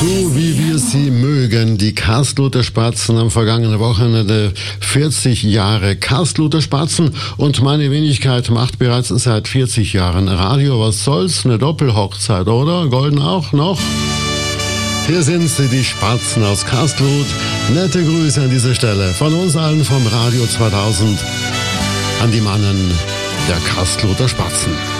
So wie wir sie mögen, die Kastelruther Spatzen am vergangenen Wochenende 40 Jahre Kastelruther Spatzen und meine Wenigkeit macht bereits seit 40 Jahren Radio. Was soll's? Eine Doppelhochzeit, oder? Golden auch noch? Hier sind sie, die Spatzen aus Kastelruth. Nette Grüße an dieser Stelle von uns allen vom Radio 2000 an die Mannen der Kastelruther Spatzen.